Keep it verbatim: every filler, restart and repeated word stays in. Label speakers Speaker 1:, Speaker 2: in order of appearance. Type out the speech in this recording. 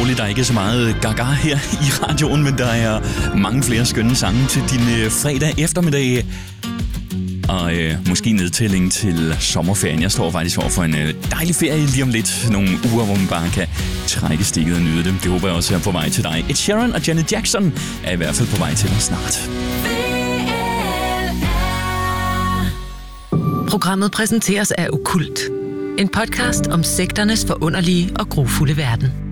Speaker 1: rolig, der er ikke så meget gaga her i radioen, men der er mange flere skønne sange til din øh, fredag eftermiddag. Og øh, måske nedtælling til sommerferien. Jeg står faktisk over for en øh, dejlig ferie lige om lidt. Nogle uger, hvor man bare kan trække stikket og nyde dem. Det håber jeg også er på vej til dig. Ed Sheeran og Janet Jackson er i hvert fald på vej til dig snart.
Speaker 2: Programmet præsenteres af Okkult. En podcast om sekternes forunderlige og grufulde verden.